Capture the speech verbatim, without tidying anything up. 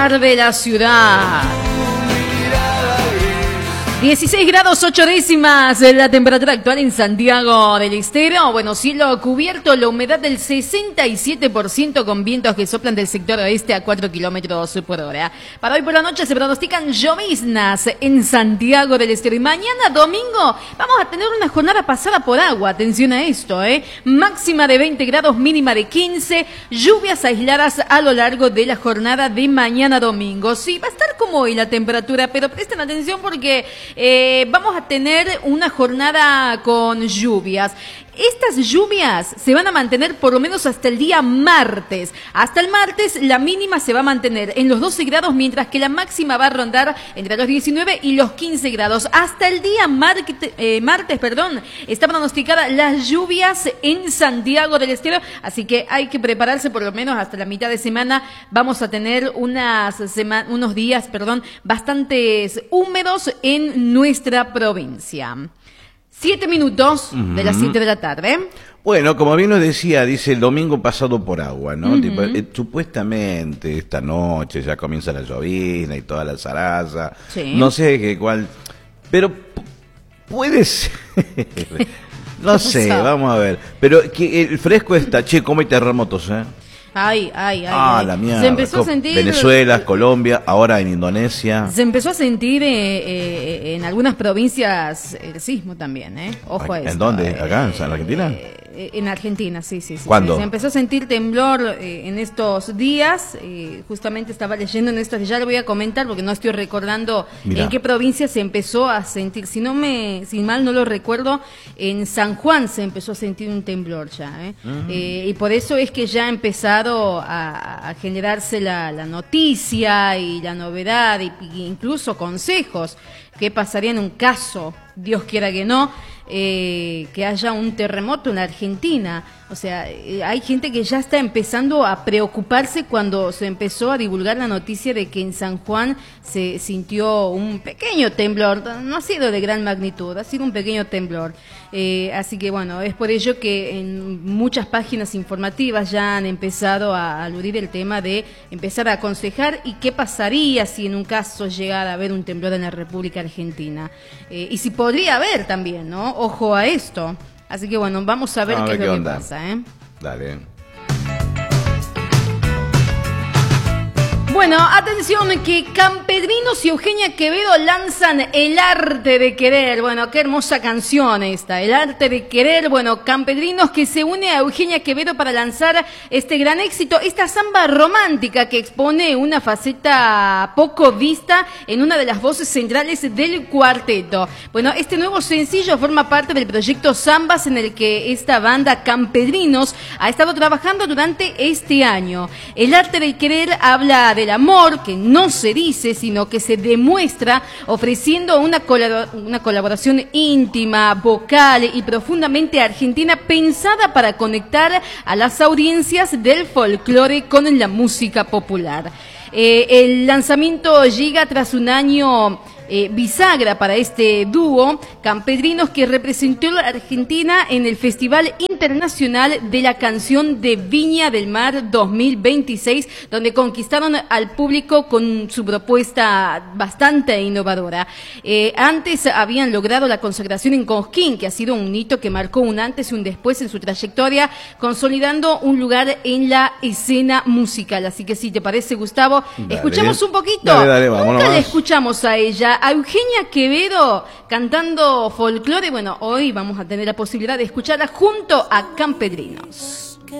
lugar de la ciudad. dieciséis grados ocho décimas la temperatura actual en Santiago del Estero. Bueno, cielo cubierto, la humedad del sesenta y siete por ciento con vientos que soplan del sector oeste a cuatro kilómetros por hora. Para hoy por la noche se pronostican lloviznas en Santiago del Estero. Y mañana domingo vamos a tener una jornada pasada por agua. Atención a esto, ¿eh? Máxima de veinte grados, mínima de quince. Lluvias aisladas a lo largo de la jornada de mañana domingo. Sí, va a estar como hoy la temperatura, pero presten atención porque Eh, vamos a tener una jornada con lluvias. Estas lluvias se van a mantener por lo menos hasta el día martes. Hasta el martes la mínima se va a mantener en los doce grados, mientras que la máxima va a rondar entre los diecinueve y los quince grados. Hasta el día martes, eh, martes, perdón, está pronosticada las lluvias en Santiago del Estero, así que hay que prepararse por lo menos hasta la mitad de semana. Vamos a tener unas sema- unos días, perdón, bastantes húmedos en nuestra provincia. Siete minutos uh-huh. de las siete de la tarde. Bueno, como bien lo decía, dice el domingo pasado por agua, ¿no? Uh-huh. Tipo, eh, supuestamente esta noche ya comienza la llovizna y toda la zaraza. Sí. No sé qué cuál, pero p- puede ser. No sé, vamos a ver. Pero que el fresco está, che, cómo hay terremotos, ¿eh? Ay, ay, ay. Ah, ay. la mierda. Se empezó a sentir... Venezuela, Colombia, ahora en Indonesia. Se empezó a sentir eh, eh, en algunas provincias el sismo también, ¿eh? Ojo a eso. ¿En dónde? ¿Acá? ¿En Argentina? Eh, en Argentina, sí, sí, sí. ¿Cuándo? Se empezó a sentir temblor eh, en estos días. Eh, justamente estaba leyendo en estos días, ya lo voy a comentar porque no estoy recordando Mirá. en qué provincia se empezó a sentir. Si no me, si mal no lo recuerdo, en San Juan se empezó a sentir un temblor ya, ¿eh? Uh-huh. Eh, y por eso es que ya ha empezado a, a generarse la, la noticia y la novedad y, y incluso consejos. ¿Qué pasaría en un caso, Dios quiera que no, eh, que haya un terremoto en la Argentina? O sea, eh, hay gente que ya está empezando a preocuparse cuando se empezó a divulgar la noticia de que en San Juan se sintió un pequeño temblor. No ha sido de gran magnitud, ha sido un pequeño temblor. Eh, así que bueno, es por ello que en muchas páginas informativas ya han empezado a aludir el tema de empezar a aconsejar y qué pasaría si en un caso llegara a haber un temblor en la República Argentina. Eh, y si podría haber también, ¿no? Ojo a esto. Así que bueno, vamos a ver a qué ver es lo onda. que pasa, ¿eh? Dale. Bueno, atención, que Campedrinos y Eugenia Quevedo lanzan El Arte de Querer. Bueno, qué hermosa canción esta, El Arte de Querer. Bueno, Campedrinos que se une a Eugenia Quevedo para lanzar este gran éxito, esta samba romántica que expone una faceta poco vista en una de las voces centrales del cuarteto. Bueno, este nuevo sencillo forma parte del proyecto Zambas, en el que esta banda Campedrinos ha estado trabajando durante este año. El Arte de Querer habla de el amor que no se dice, sino que se demuestra, ofreciendo una, colabor- una colaboración íntima, vocal y profundamente argentina, pensada para conectar a las audiencias del folclore con la música popular. Eh, el lanzamiento llega tras un año eh, bisagra para este dúo, Campedrinos, que representó a la Argentina en el Festival Internacional de la Canción de Viña del Mar dos mil veintiséis, donde conquistaron al público con su propuesta bastante innovadora. Eh, antes habían logrado la consagración en Cosquín, que ha sido un hito que marcó un antes y un después en su trayectoria, consolidando un lugar en la escena musical. Así que si te parece, Gustavo, dale, escuchemos un poquito. Dale, dale, vámonos. Nunca le escuchamos a ella, a Eugenia Quevedo, cantando folclore. Bueno, hoy vamos a tener la posibilidad de escucharla junto a Campedrinos.